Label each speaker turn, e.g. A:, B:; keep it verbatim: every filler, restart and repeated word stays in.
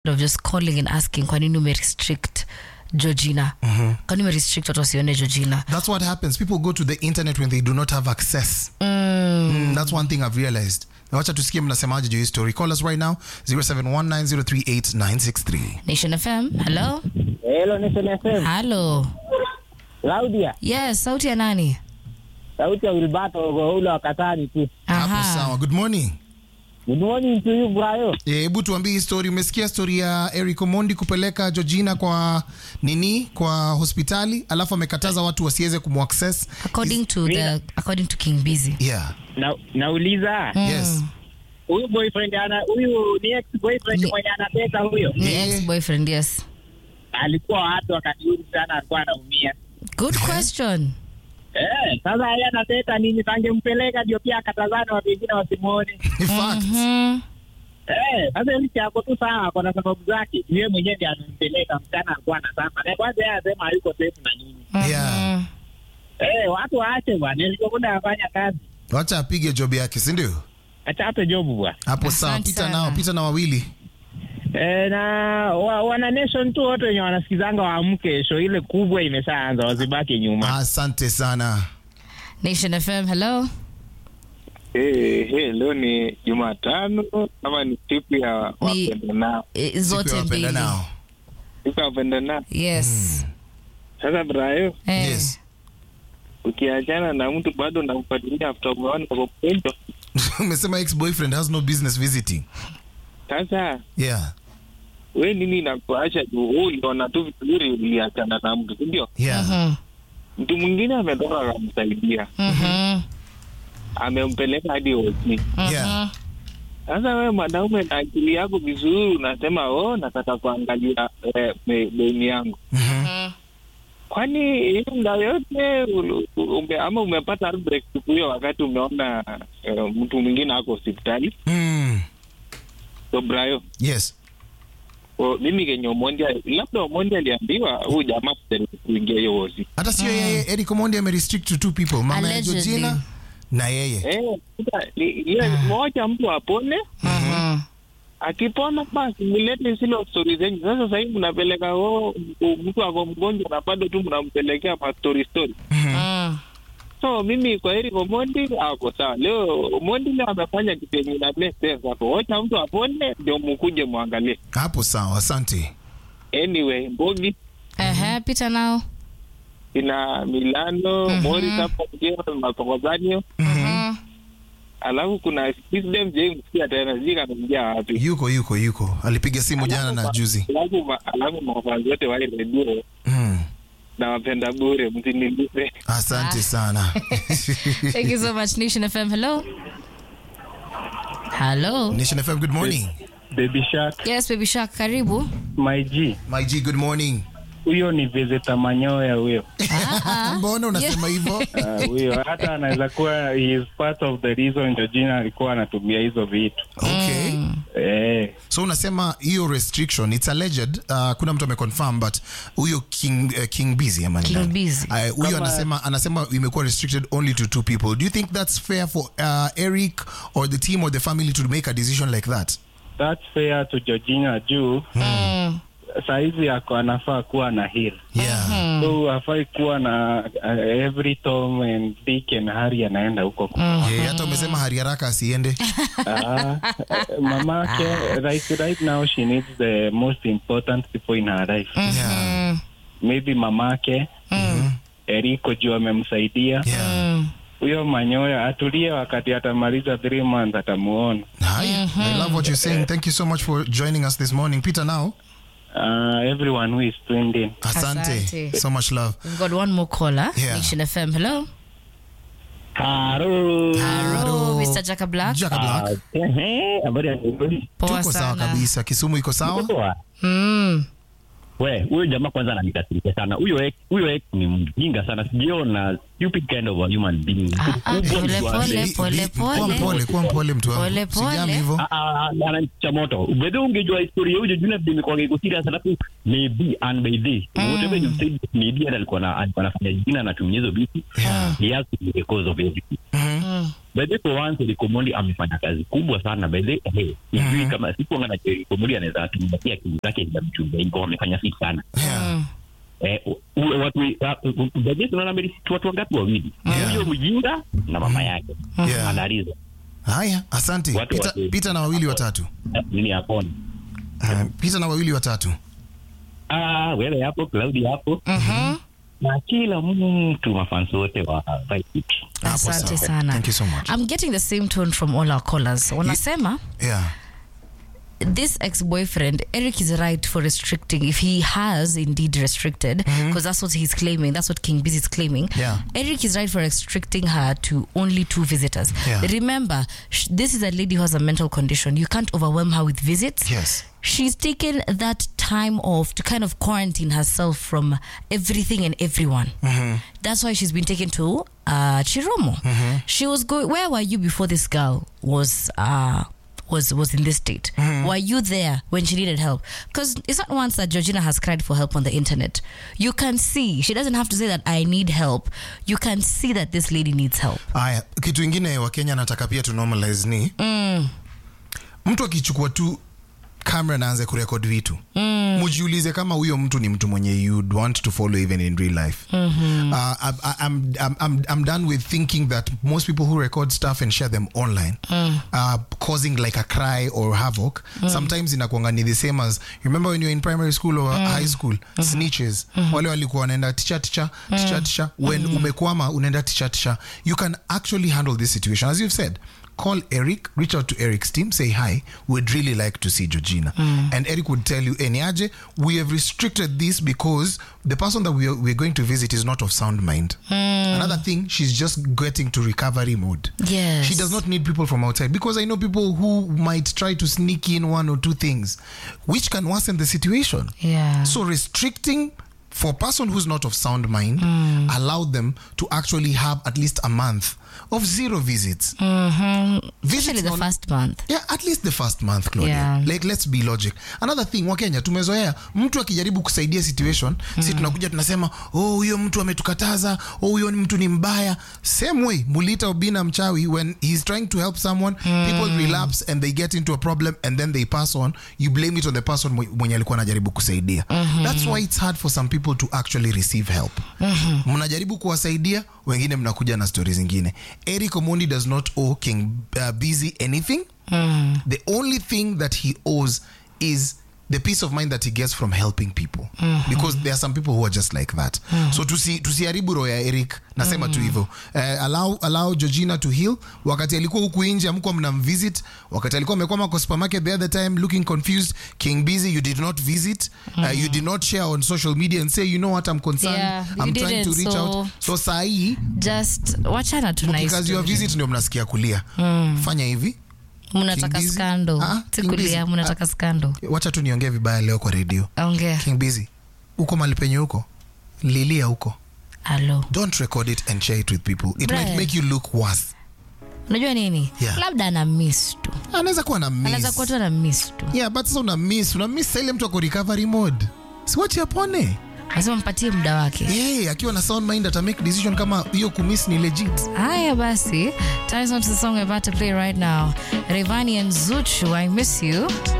A: of just calling and asking kwa nini ume restrict Georgina.
B: Mm-hmm.
A: Kwa nini ume restrict watu wasione Georgina?
B: That's what happens. People go to the internet when they do not have access.
A: Mm.
B: Mm, that's one thing I've realized. Wacha tusikie mnasemaje juu hii story. Call us right now zero seven one nine zero three eight nine six three.
A: Nation F M. Hello.
C: Hello Nation F M.
A: Hello.
C: Claudia.
A: Yes, sauti ya nani?
C: Sauti ya Wilbato ule wa Katani tu.
B: Hapo sawa. Good morning.
C: Good morning to you Brayo.
B: Eh, hebu tuambie hii story. Umesikia story ya Eric Omondi kupeleka Georgina kwa nini? Kwa hospitali, alafu amekataza watu wasiweze kumaccess.
A: According to the according to King Busy.
B: Yeah.
C: Na nauliza.
A: Mm.
B: Yes.
C: Huyu boyfriend ana huyu ni ex boyfriend mwenye anapenda huyo.
A: Ni
B: Yeah.
A: ex-boyfriend, yes.
C: Alikuwa watu wakati huyu sana alikuwa anaumia.
A: Good question.
C: Eh, sasa yeye anateta nini tangempeleka ndio pia akatazana watu wengine wasimuone.
B: In fact.
A: Mhm.
C: Eh, sasa ni chako tu sawa kwa sababu zake. Yeye mwenyewe ndiye anampeleka mchana alikuwa anasema. Na kwanza yeye anasema hayuko safe na nini.
B: Yeah.
C: Eh, watu waache bwana. Nilikokwenda afanya kazi.
B: Wacha apige job yake, si ndio?
C: Acha hapo job bwana.
B: Hapo sawa.
A: Asante
B: Pita
A: sana.
B: nao, pita na wawili.
C: Eh, na wa, wana nation tu wote wenye wanasikizanga waamke, show ile kubwa imeshaanza, wasibaki nyuma.
B: Asante sana.
A: Nation F M. Hello.
D: Eh, hey, leo ni Jumatano ama ni siku ya wapenda nao?
A: Eh,
B: Siku
A: zote
B: ya
A: mbili.
B: wapenda nao.
D: Siku ya wapenda nao.
A: Yes.
D: Sasa Brayo,
A: Eh.
B: Yes.
D: ukiachana na mtu bado unamfuatilia after umeona kwa kweli.
B: Umesema ex-boyfriend has no business visiting.
D: Sasa
B: Yeah.
D: wewe nini nakuacha tu uliona tu vizuri uliachana na mtu, ndio?
B: Yeah.
A: Mhm.
D: Mtu mwingine ametoka akamsaidia.
A: Mhm.
D: Amempeleka hadi hospitali.
B: Yeah.
D: Sasa wewe mwanaume na akili yako vizuri unasema oh nataka kuangalia eh, deni yangu.
B: Mhm.
D: Kwani hiyo muda yote ume, ama umepata break hiyo wakati umeona uh, mtu mwingine ako hospitali?
B: Mm.
D: So Brayo,
B: Yes.
D: o, mimi kenye Omondi labda Omondi aliambiwa huyu jamaa kuingia hiyo hosi.
B: Hata sio yeye, Eric Omondi ame restrict to two people, mama ya
A: Allegedly.
B: Georgina na yeye.
D: Eh, sasa ile moja mtu apone,
A: Mhm.
D: akipona basi mlete zile stories zenyu. Sasa sasa hivi mnapeleka oh mtu ako mgonjwa na bado tu mnampelekea ma story story.
A: Mm.
D: So mimi kwa Eric Omondi ako sawa. Leo Omondi leo amefanya kitu yenye ina make sense hapo. Wacha mtu apone ndio mkuje muangalie.
B: Hapo sawa, asante.
D: Anyway, Mbogi
A: Eh, pita nao.
D: ina Milano,
A: Mhm.
D: Morris hapo ndio Mapongozanio.
A: Mhm.
D: Alafu kuna System James pia tena zika anaingia wapi?
B: Yuko yuko yuko. Alipiga simu jana na juzi.
D: Alafu ma- alafu mafans wote wale redio
B: Mm.
D: na wapenda bure msinilipe.
B: Asante
A: Ah.
B: sana.
A: Thank you so much, Nation F M. Hello. Hello.
B: Nation F M, good morning.
C: Baby Shark,
A: Yes, baby Shark, karibu.
C: my G.
B: My G, good morning.
C: Huyo ni Visitor Manyoya huyo.
A: Ah,
B: Mbona unasema hivyo?
C: Ah, huyo hata anaweza kuwa he is part of the reason Georgina alikuwa anatumia hizo vitu.
B: Okay.
C: Eh,
B: So unasema hiyo restriction, it's alleged, uh, kuna mtu ameconfirm but huyo King uh, King Busy ama
A: King
B: nani?
A: Busy.
B: Uh, huyo
C: Kama-
B: anasema anasema imekuwa restricted only to two people. Do you think that's fair for uh, Eric or the team or the family to make a decision like that?
C: that's fair to Georgina juu
A: Mm.
C: saizi yako anafaa kuwa na heal.
B: Yeah.
C: So hafai kuwa na uh, every Tom and Dick and Harry anaenda huko.
B: Yeah, hata umesema hari haraka asiende.
C: Ah, mamake right right now she needs the most important people in her life.
B: Yeah.
C: Maybe mamake Eriko juu amemsaidia.
B: Yeah.
C: Huyo Manyoya atulie, wakati atamaliza three months atamuona.
B: Hi. I love what you're saying. Thank you so much for joining us this morning. Peter now.
C: Uh, everyone who is tuned in.
B: Asante.
A: Asante.
B: So much love.
A: We've got one more caller.
B: Yeah.
A: Nation F M. Hello.
C: Hello.
A: Hello, Mister Jaka Black.
B: Jaka Black.
C: Eh, habari ya jioni.
A: Poa
B: Tuko sawa
A: sana.
B: kabisa. Kisumu iko sawa?
A: Mm.
E: We, huyo jamaa kwanza ananikasirisha sana. Huyo ex, huyo ex ni mjinga sana. Sijiona stupid kind of a human being.
A: Ah, ah,
E: Kubwa
A: pole,
E: mtu wa-
A: pole.
B: Bi- bi- Kuwa
A: pole.
B: mpole, kuwa mpole mtu wangu.
A: Pole, pole.
B: Sijami hivyo.
E: Ah, ah, ananicha moto. Ubebe ungejua historia huyo juna bime kwa ngeko serious alafu maybe and by this. Whatever you said maybe alikuwa na alikuwa anafanya jina na tumia hizo vitu.
B: Yeah.
E: He has to be the cause of everything.
B: Mhm.
A: Mm.
E: by the way, once Eric Omondi amefanya kazi kubwa sana by the hey, hivi kama siku ngana Eric Omondi anaweza kutumia akili zake za mchunga hivyo amefanya fit sana.
B: Yeah.
E: Eh, watu baadhi tunaona mbele watu wangapi wawili. Huyo mjinga na mama yake.
B: Yeah.
E: Analiza.
B: Haya, asante.
E: Watu
B: Pita,
E: watu.
B: pita na wawili watatu.
E: Nini hapo?
B: Uh, pita na wawili watatu.
E: Ah, wewe hapo, Claudia hapo.
A: Mhm.
E: Na kila mtu mafansi wote wa Vice.
A: Asante sana.
B: Thank you so much.
A: I'm getting the same tone from all our callers. Wanasema
B: Yeah.
A: this ex-boyfriend, Eric is right for restricting if he has indeed restricted, because mm-hmm. that's what he's claiming. That's what King Busy is claiming.
B: Yeah.
A: Eric is right for restricting her to only two visitors.
B: Yeah.
A: Remember, sh- this is a lady who has a mental condition. You can't overwhelm her with visits.
B: Yes.
A: She's taken that time off to kind of quarantine herself from everything and everyone. Mm-hmm. That's why she's been taken to uh, Chiromo. Mm-hmm. She was going. Where were you before this girl was? Uh, was was in this state? Mm-hmm. Were you there when she needed help? Because it's not once that Georgina has cried for help on the internet. You can see, she doesn't have to say that I need help. You can see that this lady needs help.
B: Aya, kitu ingine wa Kenya nataka pia to normalize ni mm. mtu akichukua tu camera na aanze kurekod vitu mm. mujiulize kama huyo mtu ni mtu mwenye you'd want to follow even in real life. Mm-hmm. uh, I, I, I'm, I'm, I'm, I'm done with thinking that most people who record stuff and share them online mm. uh, causing like a cry or havoc mm. sometimes inakuanga ni the same as, remember when you're in primary school or mm. high school mm-hmm. snitches mm-hmm. wale walikuwa wanaenda teacher teacher mm. teacher teacher when mm-hmm. umekwama unaenda teacher teacher. You can actually handle this situation as you've said. Call Eric, reach out to Eric's team, say hi, we'd really like to see Georgina. Mm. And Eric would tell you, Eniaje, we have restricted this because the person that we are, we're going to visit is not of sound mind. Mm. Another thing, she's just getting to recovery mode.
A: Yes.
B: She does not need people from outside, because I know people who might try to sneak in one or two things, which can worsen the situation.
A: Yeah.
B: So restricting for a person who's not of sound mind, mm. allow them to actually have at least a month of zero visits.
A: Mm-hmm.
B: Visits
A: Especially the
B: on,
A: first month.
B: Yeah, at least the first month, Claudia.
A: Yeah.
B: Like, let's be logic. Another thing, Wakenya, tumezoea mtu akijaribu kusaidia situation, mm. si tunakuja tunasema, oh, huyo mtu ametukataza, oh, huyo mtu ni mbaya. Same way, Mulita Obina mchawi, when he's trying to help someone, mm. people relapse and they get into a problem and then they pass on. You blame it on the person mwenye alikuwa anajaribu kusaidia. Mm-hmm. That's why it's hard for some people to actually receive help. Mm-hmm. Mnajaribu kuwasaidia, wengine mnakuja na stories zingine. Eric Omondi does not owe King uh, Busy anything. Mm. The only thing that he owes is the peace of mind that he gets from helping people. Mm-hmm. Because there are some people who are just like that. Mm-hmm. So tusi tusiharibu roho ya Eric, nasema mm-hmm. tu hivyo. Uh, allow allow Georgina to heal. Wakati alikuwa huku nje amkuwa mnamvisit, wakati alikuwa amekwama kwa supermarket the other time looking confused, King Busy, you did not visit. Mm-hmm. Uh, you did not share on social media and say, you know what, I'm concerned. Yeah, I'm trying to reach
A: so
B: out. So sahi
A: just wachana tu nice.
B: Because your visit ndio mnasikia kulia. Mm. Fanya hivi.
A: Mnataka skando.
B: Ah,
A: Sikulia mnataka skando.
B: Wacha tu niongee vibaya leo kwa radio.
A: Ongea.
B: King Busy, uko malipenye huko, lilia huko.
A: Hello.
B: Don't record it and share it with people. It
A: Brian,
B: might make you look worse.
A: Unajua nini?
B: Yeah.
A: Labda ana miss tu.
B: Anaweza kuwa na miss.
A: Anaweza kuwa tu ana miss tu.
B: Yeah, but sasa una miss, una miss ile mtu ako recovery mode. Si wacha apone.
A: Lazima mpatie muda wake.
B: Yeah, akiwa na sound mind ata make decision kama hiyo kumiss ni legit.
A: Haya basi, time on to the song we're about to play right now. Rayvanny and Zuchu, I Miss You.